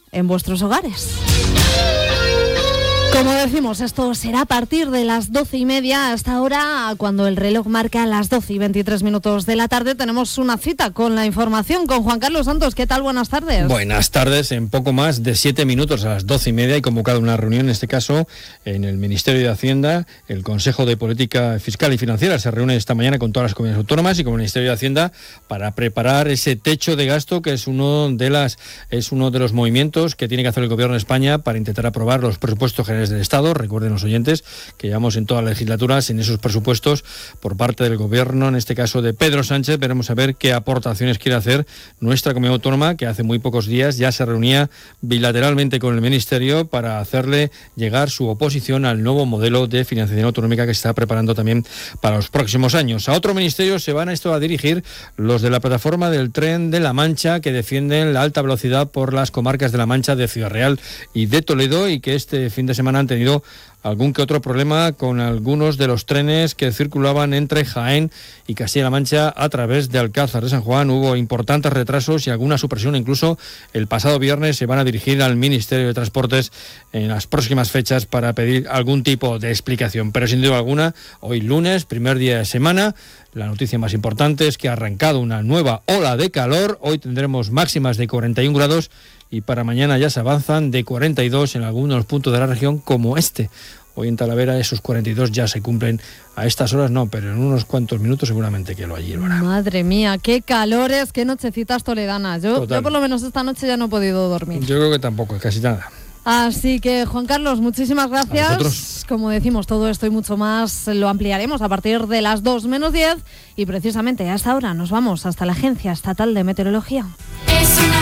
en vuestros hogares. Como decimos, esto será a partir de las 12:30. Hasta ahora, cuando el reloj marca las 12:23 de la tarde, tenemos una cita con la información con Juan Carlos Santos. ¿Qué tal? Buenas tardes. Buenas tardes. En poco más de 7 minutos a las 12:30 hay convocada una reunión, en este caso en el Ministerio de Hacienda. El Consejo de Política Fiscal y Financiera se reúne esta mañana con todas las comunidades autónomas y con el Ministerio de Hacienda para preparar ese techo de gasto, que es uno de los movimientos que tiene que hacer el Gobierno de España para intentar aprobar los presupuestos generales del Estado. Recuerden los oyentes que llevamos en todas las legislaturas en esos presupuestos por parte del Gobierno, en este caso de Pedro Sánchez. Veremos a ver qué aportaciones quiere hacer nuestra comunidad autónoma, que hace muy pocos días ya se reunía bilateralmente con el Ministerio para hacerle llegar su oposición al nuevo modelo de financiación autonómica que se está preparando también para los próximos años. A otro ministerio se van a dirigir los de la plataforma del Tren de la Mancha, que defienden la alta velocidad por las comarcas de La Mancha, de Ciudad Real y de Toledo, y que este fin de semana han tenido algún que otro problema con algunos de los trenes que circulaban entre Jaén y Castilla-La Mancha a través de Alcázar de San Juan. Hubo importantes retrasos y alguna supresión. Incluso el pasado viernes se van a dirigir al Ministerio de Transportes en las próximas fechas para pedir algún tipo de explicación. Pero sin duda alguna, hoy lunes, primer día de semana, la noticia más importante es que ha arrancado una nueva ola de calor. Hoy tendremos máximas de 41 grados y para mañana ya se avanzan de 42 en algunos puntos de la región, como este. Hoy en Talavera esos 42 ya se cumplen a estas horas, no, pero en unos cuantos minutos seguramente que allí lo hará. Madre mía, qué calores, qué nochecitas toledanas. Yo por lo menos esta noche ya no he podido dormir. Yo creo que tampoco, casi nada. Así que, Juan Carlos, muchísimas gracias. Como decimos, todo esto y mucho más lo ampliaremos a partir de las 2 menos 10 y precisamente a esta hora nos vamos hasta la Agencia Estatal de Meteorología.